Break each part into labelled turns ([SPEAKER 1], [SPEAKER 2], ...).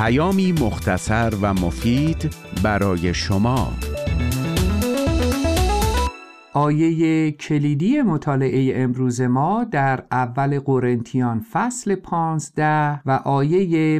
[SPEAKER 1] پیامی مختصر و مفید برای شما.
[SPEAKER 2] آیه کلیدی مطالعه امروز ما در اول قرنتیان فصل 15 و آیه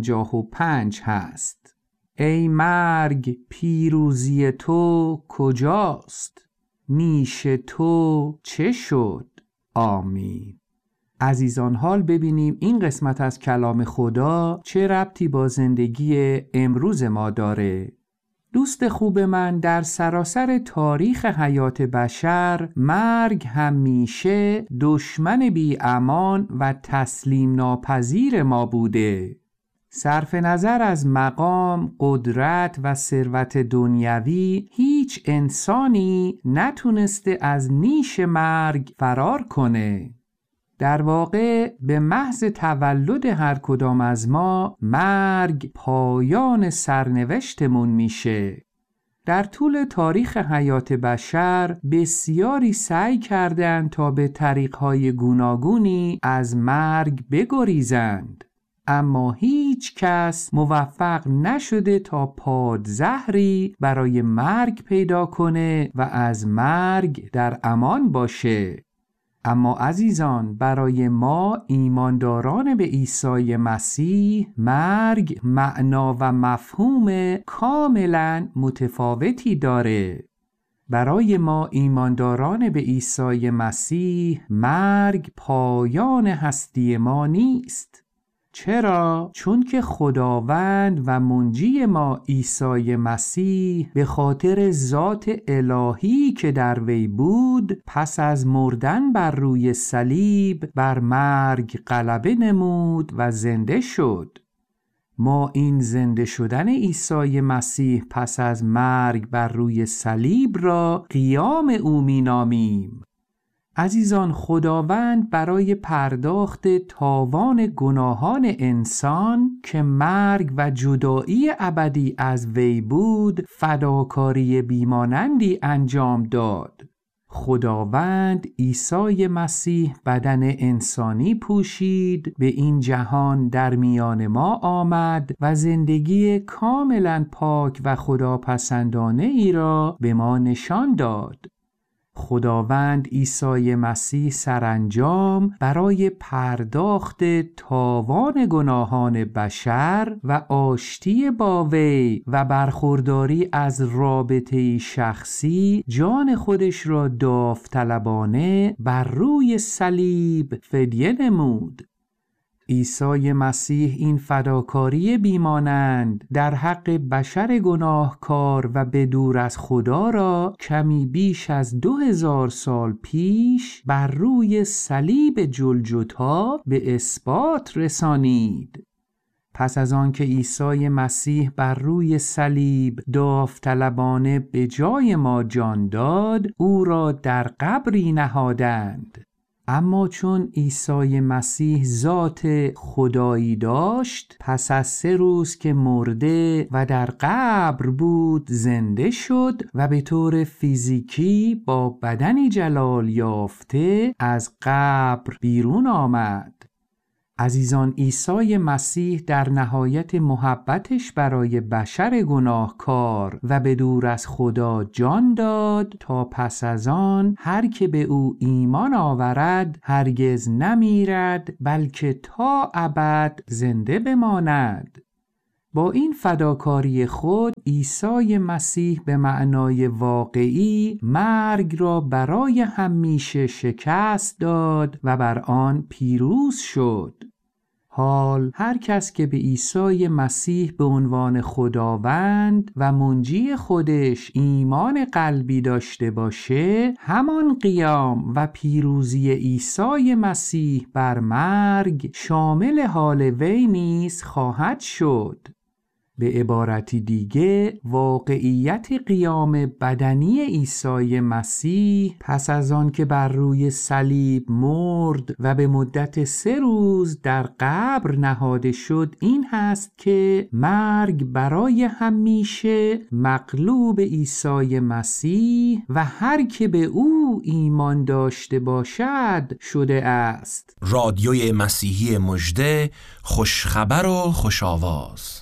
[SPEAKER 2] 55 هست. ای مرگ، پیروزی تو کجاست؟ نیش تو چه شد؟ آمین. عزیزان، حال ببینیم این قسمت از کلام خدا چه ربطی با زندگی امروز ما داره. دوست خوب من، در سراسر تاریخ حیات بشر مرگ همیشه دشمن بی امان و تسلیم ناپذیر ما بوده. صرف نظر از مقام، قدرت و ثروت دنیوی، هیچ انسانی نتونسته از نیش مرگ فرار کنه. در واقع به محض تولد هر کدام از ما مرگ پایان سرنوشتمون میشه. در طول تاریخ حیات بشر بسیاری سعی کردند تا به طریقهای گوناگونی از مرگ بگریزند، اما هیچ کس موفق نشده تا پادزهری برای مرگ پیدا کنه و از مرگ در امان باشه. اما عزیزان، برای ما ایمانداران به عیسی مسیح مرگ معنا و مفهوم کاملا متفاوتی داره. برای ما ایمانداران به عیسی مسیح مرگ پایان هستی ما نیست. چرا؟ چون که خداوند و منجی ما عیسی مسیح به خاطر ذات الهی که در وی بود، پس از مردن بر روی صلیب بر مرگ غلبه نمود و زنده شد. ما این زنده شدن عیسی مسیح پس از مرگ بر روی صلیب را قیام او می‌نامیم. عزیزان، خداوند برای پرداخت تاوان گناهان انسان که مرگ و جدایی ابدی از وی بود، فداکاری بیمانندی انجام داد. خداوند عیسی مسیح بدن انسانی پوشید، به این جهان در میان ما آمد و زندگی کاملا پاک و خداپسندانه ای را به ما نشان داد. خداوند عیسی مسیح سرانجام برای پرداخت تاوان گناهان بشر و آشتی با وی و برخورداری از رابطه شخصی جان خودش را داوطلبانه بر روی صلیب فدیه نمود. عیسی مسیح این فداکاری بیمانند در حق بشر گناهکار و به دور از خدا را کمی بیش از 2000 سال پیش بر روی صلیب جلجتا به اثبات رسانید. پس از آن که عیسی مسیح بر روی صلیب داوطلبانه به جای ما جان داد، او را در قبری نهادند. اما چون عیسی مسیح ذات خدایی داشت، پس از 3 روز که مرده و در قبر بود زنده شد و به طور فیزیکی با بدنی جلال یافته از قبر بیرون آمد. عزیزان، عیسی مسیح در نهایت محبتش برای بشر گناهکار و به دور از خدا جان داد تا پس از آن هر که به او ایمان آورد هرگز نمیرد، بلکه تا ابد زنده بماند. با این فداکاری خود عیسی مسیح به معنای واقعی مرگ را برای همیشه شکست داد و بر آن پیروز شد. حال هر کس که به عیسی مسیح به عنوان خداوند و منجی خودش ایمان قلبی داشته باشه، همان قیام و پیروزی عیسی مسیح بر مرگ شامل حال وی نیز خواهد شد. به عبارتی دیگه، واقعیت قیام بدنی عیسی مسیح پس از آن که بر روی صلیب مرد و به مدت 3 روز در قبر نهاده شد این هست که مرگ برای همیشه مغلوب عیسی مسیح و هر که به او ایمان داشته باشد شده است.
[SPEAKER 3] رادیوی مسیحی مژده، خوشخبر و خوش‌آواز.